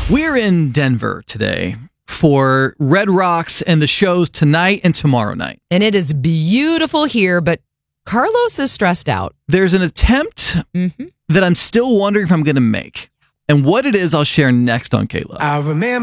We're in Denver today for Red Rocks and the shows tonight and tomorrow night. And it is beautiful here, but Carlos is stressed out. There's an attempt that I'm still wondering if I'm going to make. And what it is, I'll share next on K-Love. I remember